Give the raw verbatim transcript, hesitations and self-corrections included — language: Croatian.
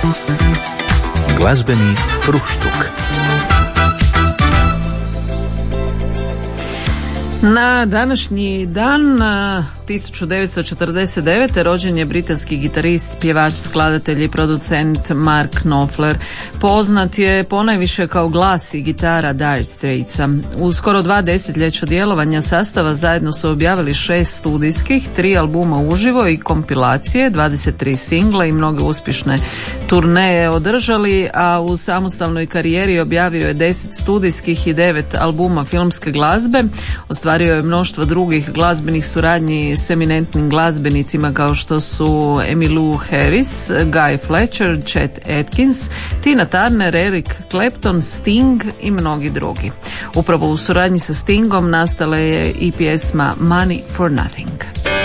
Glazbeni fruštuk. Na današnji dan tisuću devetsto četrdeset devete. rođen je britanski gitarist, pjevač, skladatelj i producent Mark Knopfler. Poznat je ponajviše kao glas i gitara Dire Straitsa. U skoro dva desetljeća djelovanja sastava zajedno su objavili šest studijskih, tri albuma uživo i kompilacije, dvadeset tri singla i mnoge uspješne turneje održali, a u samostalnoj karijeri objavio je deset studijskih i devet albuma filmske glazbe. Ostvario je mnoštvo drugih glazbenih suradnji s eminentnim glazbenicima kao što su Emmylou Harris, Guy Fletcher, Chet Atkins, Tina Turner, Eric Clapton, Sting i mnogi drugi. Upravo u suradnji sa Stingom nastala je i pjesma Money for Nothing.